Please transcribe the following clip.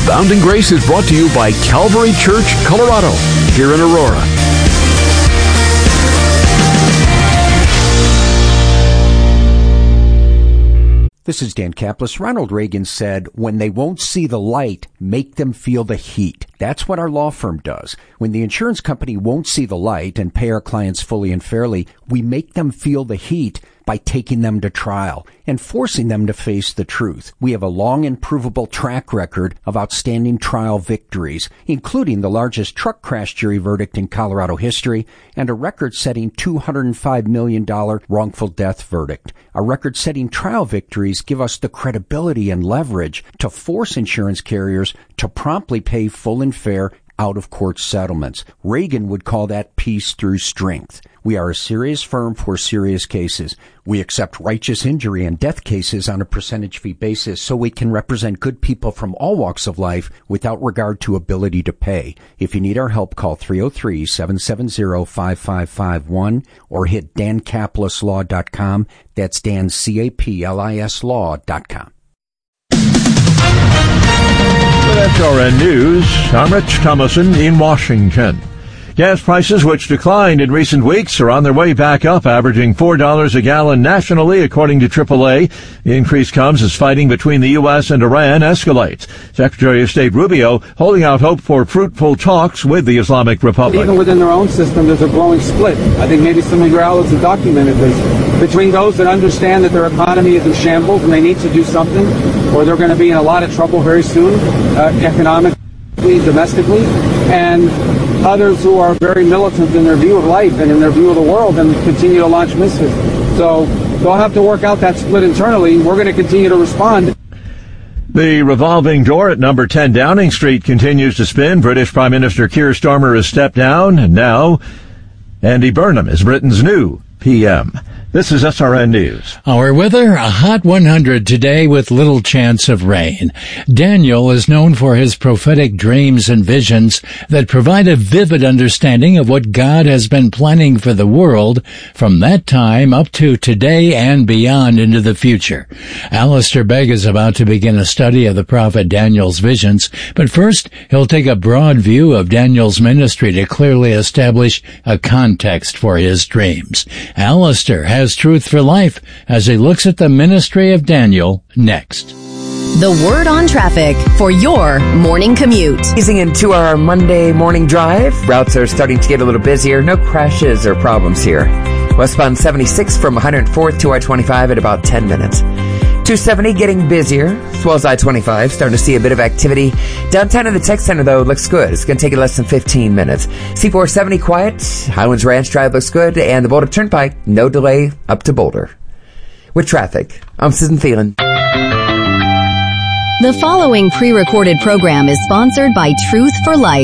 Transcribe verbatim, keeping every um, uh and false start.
Abounding Grace is brought to you by Calvary Church, Colorado, here in Aurora. This is Dan Kaplis. Ronald Reagan said, when they won't see the light, make them feel the heat. That's what our law firm does. When the insurance company won't see the light and pay our clients fully and fairly, we make them feel the heat by taking them to trial and forcing them to face the truth. We have a long and provable track record of outstanding trial victories, including the largest truck crash jury verdict in Colorado history and a record-setting two hundred five million dollars wrongful death verdict. Our record-setting trial victories give us the credibility and leverage to force insurance carriers to promptly pay full and fair out-of-court settlements. Reagan would call that peace through strength. We are a serious firm for serious cases. We accept righteous injury and death cases on a percentage fee basis so we can represent good people from all walks of life without regard to ability to pay. If you need our help, call three oh three, seven seven zero, five five five one or hit dan kaplis law dot com. That's Dan, C A P L I S law dot com. With S R N News, I'm Rich Thomason in Washington. Gas prices, which declined in recent weeks, are on their way back up, averaging four dollars a gallon nationally, according to triple A. The increase comes as fighting between the U S and Iran escalates. Secretary of State Rubio holding out hope for fruitful talks with the Islamic Republic. Even within their own system, there's a growing split. I think maybe some of your outlets have documented this. Between those that understand that their economy is in shambles and they need to do something, or they're going to be in a lot of trouble very soon, uh, economically, domestically, and others who are very militant in their view of life and in their view of the world and continue to launch missiles. So they'll have to work out that split internally. We're going to continue to respond. The revolving door at number ten Downing Street continues to spin. British Prime Minister Keir Starmer has stepped down, and now Andy Burnham is Britain's new P M. This is S R N News. Our weather, a hot one hundred today with little chance of rain. Daniel is known for his prophetic dreams and visions that provide a vivid understanding of what God has been planning for the world from that time up to today and beyond into the future. Alistair Begg is about to begin a study of the prophet Daniel's visions, but first he'll take a broad view of Daniel's ministry to clearly establish a context for his dreams. Alistair has Has truth for life as he looks at the ministry of Daniel next. The Word on Traffic for your morning commute. Easing into our Monday morning drive. Routes are starting to get a little busier. No crashes or problems here. Westbound seventy-six from one hundred fourth to I twenty-five at about ten minutes. two seventy getting busier, as well as I twenty-five, starting to see a bit of activity. Downtown in the Tech Center, though, looks good. It's going to take you less than fifteen minutes. C four seventy quiet, Highlands Ranch Drive looks good, and the Boulder Turnpike, no delay up to Boulder. With traffic, I'm Susan Thielen. The following pre-recorded program is sponsored by Truth for Life.